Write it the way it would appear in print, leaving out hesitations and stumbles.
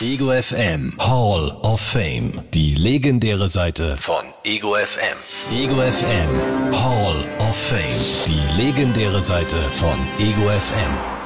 Ego FM Hall of Fame. Die legendäre Seite von Ego FM. Ego FM Hall of Fame. Die legendäre Seite von Ego FM.